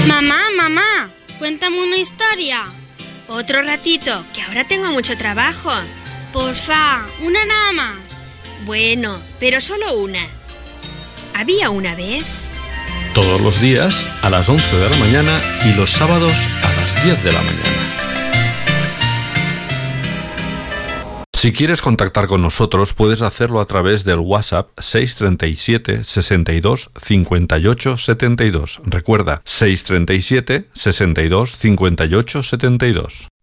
Mamá, cuéntame una historia. Otro ratito, que ahora tengo mucho trabajo. Porfa, una nada más. Bueno, pero solo una. Había una vez... Todos los días a las 11 de la mañana y los sábados a las 10 de la mañana. Si quieres contactar con nosotros, puedes hacerlo a través del WhatsApp 637 62 58 72. Recuerda, 637 62 58 72.